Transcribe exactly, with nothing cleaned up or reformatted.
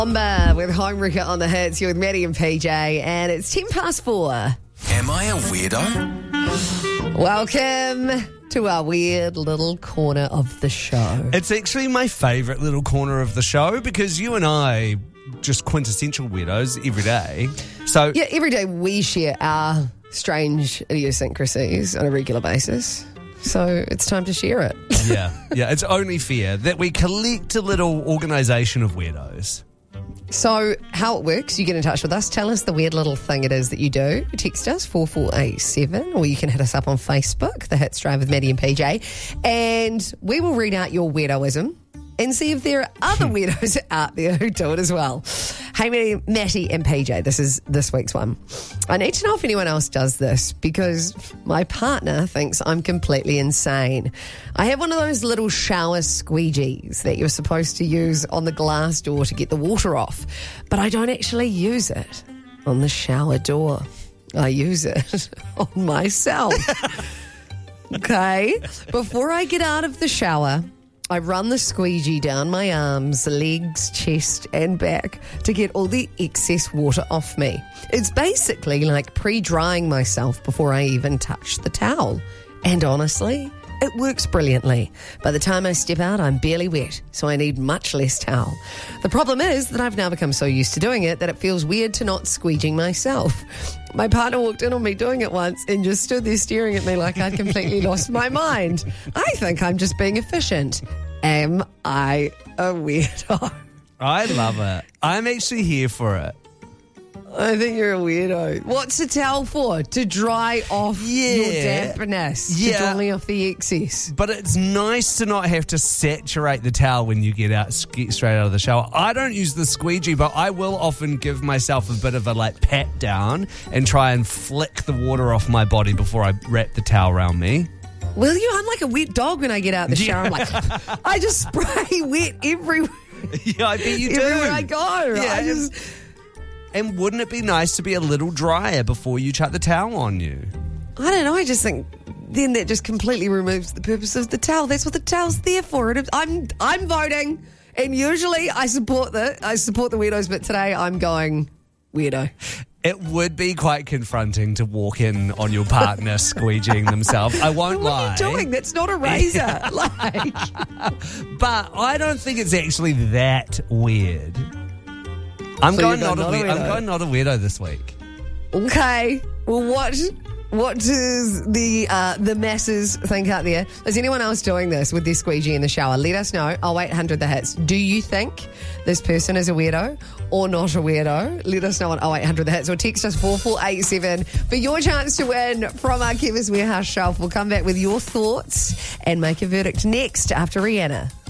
Umber with Homewrecker on the hits. You're with Maddie and P J, and it's ten past four. Am I a weirdo? Welcome to our weird little corner of the show. It's actually my favourite little corner of the show because you and I, just quintessential weirdos every day. So Yeah, every day we share our strange idiosyncrasies on a regular basis. So it's time to share it. yeah, yeah, it's only fair that we collect a little organisation of weirdos. So how it works, you get in touch with us. Tell us the weird little thing it is that you do. Text us four four eight seven, or you can hit us up on Facebook, The Hits Drive with Maddie and P J. And we will read out your weirdoism and see if there are other weirdos out there who do it as well. Hey, Maddie, Matty and P J, this is this week's one. I need to know if anyone else does this because my partner thinks I'm completely insane. I have one of those little shower squeegees that you're supposed to use on the glass door to get the water off, but I don't actually use it on the shower door. I use it on myself. Okay? Before I get out of the shower, I run the squeegee down my arms, legs, chest and back to get all the excess water off me. It's basically like pre-drying myself before I even touch the towel. And honestly, it works brilliantly. By the time I step out, I'm barely wet, so I need much less towel. The problem is that I've now become so used to doing it that it feels weird to not squeegeeing myself. My partner walked in on me doing it once and just stood there staring at me like I'd completely lost my mind. I think I'm just being efficient. Am I a weirdo? I love it. I'm actually here for it. I think you're a weirdo. What's the towel for? To dry off Yeah. your dampness. Yeah. To dry off the excess. But it's nice to not have to saturate the towel when you get out, get straight out of the shower. I don't use the squeegee, but I will often give myself a bit of a like pat down and try and flick the water off my body before I wrap the towel around me. Will you? I'm like a wet dog when I get out of the shower. I'm like, I just spray wet everywhere. Yeah, I bet you do. Everywhere I go. Yeah, I just... And wouldn't it be nice to be a little drier before you chuck the towel on you? I don't know. I just think then that just completely removes the purpose of the towel. That's what the towel's there for. It, I'm I'm voting, and usually I support the I support the weirdos, but today I'm going weirdo. It would be quite confronting to walk in on your partner squeegeeing themselves. I won't what lie. What are you doing? That's not a razor. like, But I don't think it's actually that weird. I'm So going you're not, going a not a weird, I'm weirdo. going not a weirdo this week. okay. Well, what what does the uh, the masses think out there? Is anyone else doing this with their squeegee in the shower? Let us know. oh eight hundred the hits. Do you think this person is a weirdo or not a weirdo? Let us know on oh eight hundred the hits or text us four four eight seven for your chance to win from our Chemist Warehouse shelf. We'll come back with your thoughts and make a verdict next after Rihanna.